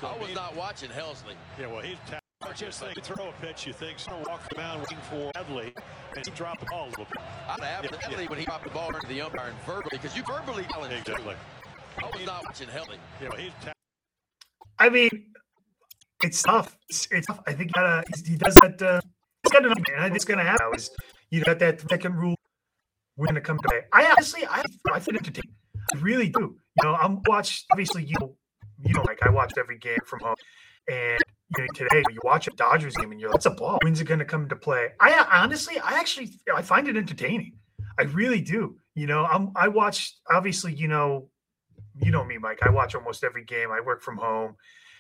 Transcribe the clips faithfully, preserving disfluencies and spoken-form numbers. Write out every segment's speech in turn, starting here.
I was not watching Helsley. Yeah, well, he's tapped. Just think, throw a pitch, you think, so walk the mound waiting for Adley, and he dropped the ball a little bit. I'd have yeah, Adley yeah. when he dropped the ball into the umpire and verbally, because you verbally challenged Exactly. I was not watching Helsley. Yeah, well, he's tapped. I mean, it's tough. It's, it's tough. I think uh, he does that. Uh, he's got enough, man. I think it's going to happen. Is you got that second rule. We're going to come to play. I honestly, I, I find it entertaining. I really do. You know, I'm watched. Obviously, you know, you know, like I watched every game from home, and you know, today when you watch a Dodgers game and you're like, "It's a ball. When's it going to come into play?" I honestly, I actually, I find it entertaining. I really do. You know, I'm. I watch. Obviously, you know, you know me, Mike. I watch almost every game. I work from home,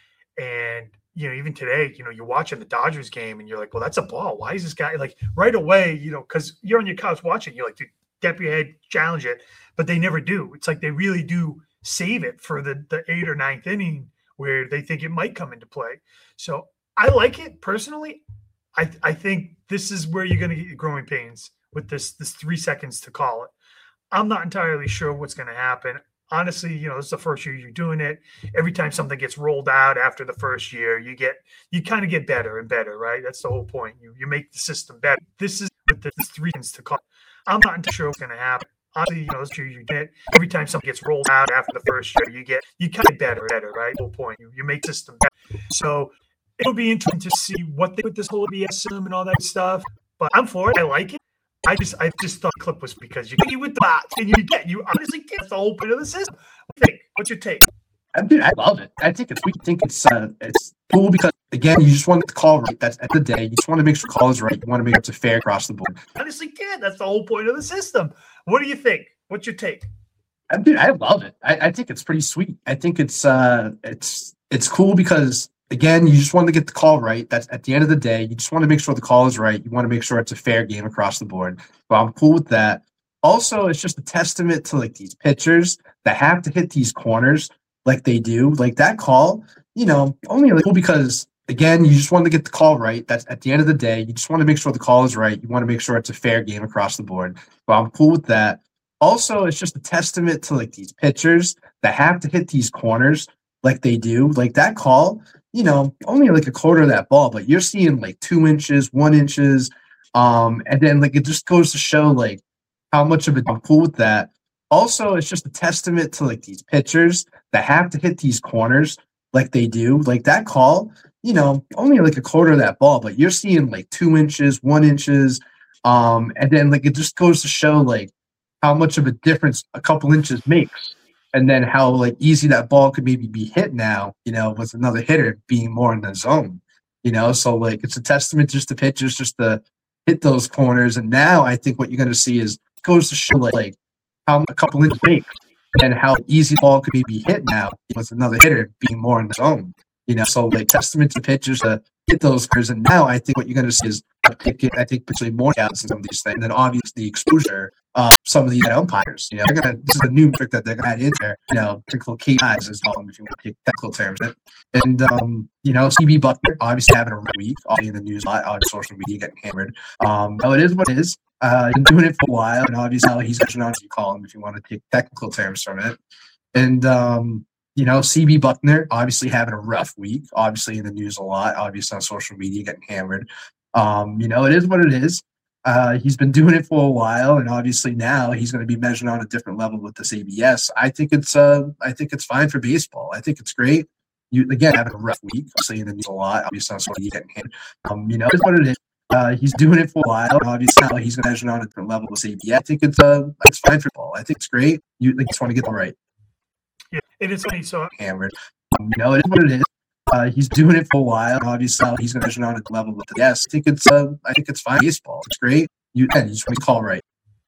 and you know, even today, you know, you're watching the Dodgers game and you're like, "Well, that's a ball. Why is this guy like right away?" You know, because you're on your couch watching. You're like, "Dude, get your head, challenge it," but they never do. It's like they really do save it for the the eighth or ninth inning where they think it might come into play. So I like it personally. I I think this is where you're going to get your growing pains with this this three seconds to call it. I'm not entirely sure what's going to happen. Honestly, you know, this is the first year you're doing it. Every time something gets rolled out after the first year, you get you kind of get better and better, right? That's the whole point. You you make the system better. This is with the three seconds to call. I'm not entirely sure what's going to happen. Honestly, you know, this year you get every time something gets rolled out after the first year, you get you kind of get better, better, right? The whole point. You you make the system better. So it'll be interesting to see what they with this whole B S system and all that stuff. But I'm for it. I like it. I just I just thought the clip was because you you with the bots and you get you honestly get that's the whole point of the system. What do you think? What's your take? I, dude, I love it. I think it's we think it's uh, it's cool because again, you just want the call right. That's at the day. You just want to make sure the call is right. You want to make sure it's a fair across the board. Honestly, kid, that's the whole point of the system. What do you think? What's your take? I, dude, I love it. I, I think it's pretty sweet. I think it's uh it's it's cool because again, you just want to get the call right. That's at the end of the day. You just want to make sure the call is right. You want to make sure it's a fair game across the board. But I'm cool with that. Also, it's just a testament to like these pitchers that have to hit these corners like they do. Like that call, you know, only like, cool because again, you just want to get the call right. That's at the end of the day. You just want to make sure the call is right. You want to make sure it's a fair game across the board. But I'm cool with that. Also, it's just a testament to like these pitchers that have to hit these corners like they do. Like that call, you know, only like a quarter of that ball, but you're seeing like two inches, one inches. Um, and then like it just goes to show like how much of it I'm cool with that. Also, it's just a testament to like these pitchers that have to hit these corners like they do. Like that call, you know, only like a quarter of that ball, but you're seeing like two inches, one inches. Um, and then like it just goes to show like how much of a difference a couple inches makes. And then how like easy that ball could maybe be hit now, you know, with another hitter being more in the zone, you know. So like it's a testament just to pitchers just to hit those corners. And now I think what you're going to see is it goes to show like, like how a couple inches makes and how easy the ball could maybe hit now with another hitter being more in the zone, you know. So like testament to pitchers to hit those corners. And now I think what you're going to see is I think, I think potentially more outs in some of these things. And then obviously the exposure of some of the umpires. You know, they're gonna this is a new trick that they're gonna add in there, you know, technical K Is as well, if you want to take technical terms. And um, you know, C B Buckner obviously having a rough week, obviously in the news a lot, on social media getting hammered. Um, so it is what it is. Uh been doing it for a while, and obviously how he's catching on if you call him if you want to take technical terms from it. And um, you know, C B Buckner obviously having a rough week, obviously in the news a lot, obviously on social media getting hammered. Um, you know, it is what it is. Uh, he's been doing it for a while, and obviously now he's going to be measured on a different level with this A B S. I think it's, uh, I think it's fine for baseball. I think it's great. You again having a rough week, obviously in the news a lot. Obviously, on social media getting hit. Um, you know, it's what it is. Uh, he's doing it for a while, and obviously now he's going to measure on a different level with A B S. I think it's, uh, it's fine for ball. I think it's great. You like, just want to get it right. Yeah, it is funny. So hammered. Um, you know, it is what it is. Uh, he's doing it for a while. Obviously, he's going to measure on a level with the yes. I think it's, uh, I think it's fine. Baseball, it's great. You and you just want to call right.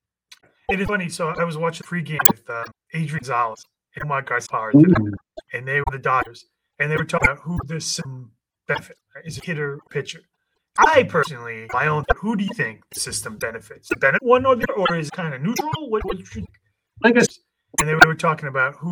it is funny. So I was watching the pregame with uh, Adrian Gonzalez and Mark Garza, and they were the Dodgers, and they were talking about who this um, benefit right? Is a hitter, or pitcher. I personally, my own, who do you think the system benefits? Benefit one or the other, or is it kind of neutral? What, what should, I guess. And they were talking about who